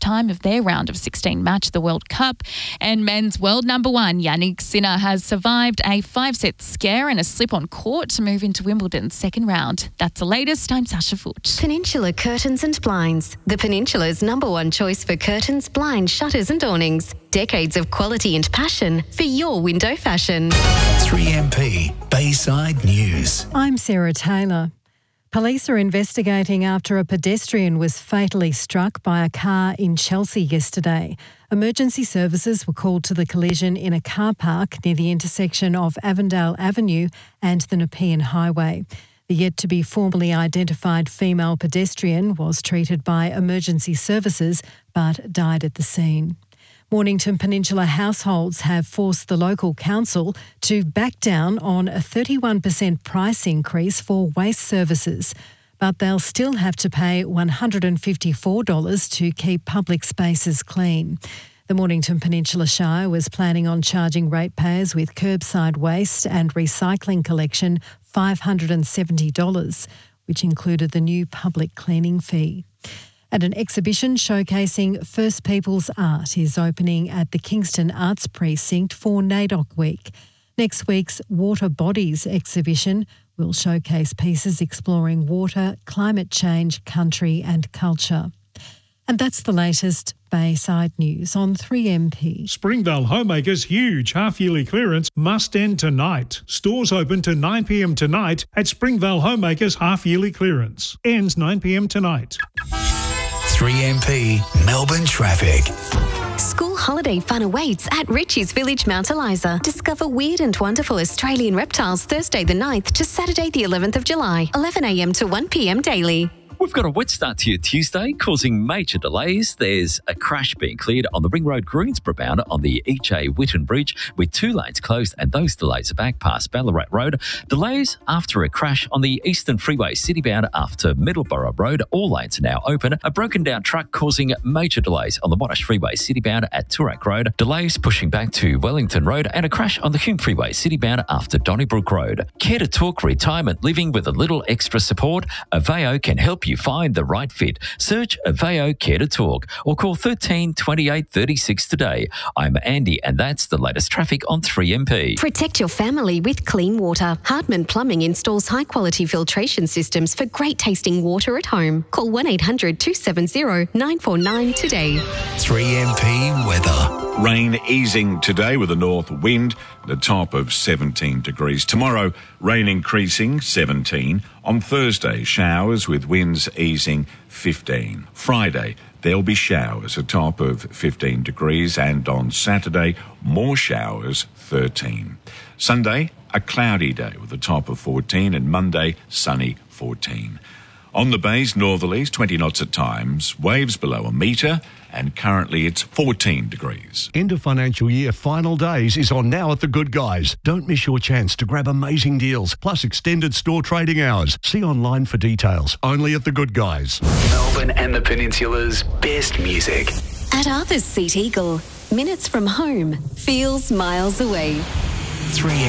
time of their round of 16 match, the World Cup. And men's world number one, Yannick Sinner, has survived a 5-set scare and a slip on court to move into Wimbledon's second round. That's the latest. I'm Sasha Foote. Peninsula Curtains and Blinds. The Peninsula's #1 choice for curtains, blinds, shutters and awnings. Decades of quality and passion for your window fashion. 3MP Bayside News. I'm Sarah Taylor. Police are investigating after a pedestrian was fatally struck by a car in Chelsea yesterday. Emergency services were called to the collision in a car park near the intersection of Avondale Avenue and the Nepean Highway. The yet-to-be formally identified female pedestrian was treated by emergency services but died at the scene. Mornington Peninsula households have forced the local council to back down on a 31% price increase for waste services, but they'll still have to pay $154 to keep public spaces clean. The Mornington Peninsula Shire was planning on charging ratepayers with curbside waste and recycling collection $570, which included the new public cleaning fee. And an exhibition showcasing First Peoples art is opening at the Kingston Arts Precinct for NAIDOC Week. Next week's Water Bodies exhibition will showcase pieces exploring water, climate change, country and culture. And that's the latest Bayside News on 3MP. Springvale Homemakers' huge half-yearly clearance must end tonight. Stores open to 9 p.m. tonight at Springvale Homemakers' half-yearly clearance. Ends 9 p.m. tonight. 3MP Melbourne traffic. School holiday fun awaits at Ritchie's Village, Mount Eliza. Discover weird and wonderful Australian reptiles Thursday the 9th to Saturday the 11th of July, 11 a.m. to 1 p.m. daily. We've got a wet start to your Tuesday, causing major delays. There's a crash being cleared on the Ring Road Greensboro bound on the E.J. Whitten Bridge, with 2 lanes closed, and those delays are back past Ballarat Road. Delays after a crash on the Eastern Freeway City bound after Middleborough Road. All lanes are now open. A broken down truck causing major delays on the Monash Freeway City bound at Toorak Road. Delays pushing back to Wellington Road, and a crash on the Hume Freeway City bound after Donnybrook Road. Care to talk retirement living with a little extra support? Aveo can help you find the right fit. Search Aveo Care to Talk or call 13 28 36 today. I'm Andy, and that's the latest traffic on 3MP. Protect your family with clean water. Hartman Plumbing installs high-quality filtration systems for great tasting water at home. Call 1-800-270-949 today. 3MP weather. Rain easing today with a north wind at a top of 17 degrees. Tomorrow, rain increasing 17. On Thursday, showers with winds easing 15. Friday, there'll be showers, a top of 15 degrees. And on Saturday, more showers, 13. Sunday, a cloudy day with a top of 14. And Monday, sunny, 14. On the bays, northerlies, 20 knots at times, waves below a metre, and currently it's 14 degrees. End of financial year final days is on now at The Good Guys. Don't miss your chance to grab amazing deals, plus extended store trading hours. See online for details. Only at The Good Guys. Melbourne and the Peninsula's best music. At Arthur's Seat Eagle, minutes from home, feels miles away. 3